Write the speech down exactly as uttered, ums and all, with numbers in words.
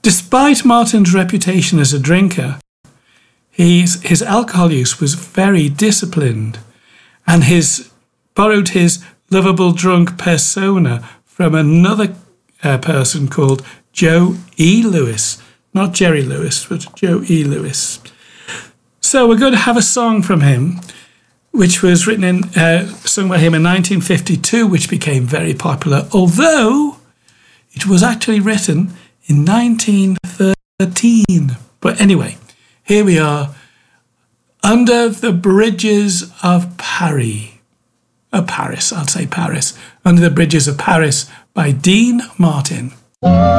Despite Martin's reputation as a drinker, his, his alcohol use was very disciplined, and his borrowed his lovable drunk persona from another uh, person called Joe E. Lewis. Not Jerry Lewis, but Joe E. Lewis. So we're going to have a song from him, which was written in, uh, sung by him in nineteen fifty-two, which became very popular, although it was actually written in nineteen thirteen. But anyway, here we are, Under the Bridges of Paris. Uh, Paris, I'll say Paris. Under the Bridges of Paris by Dean Martin.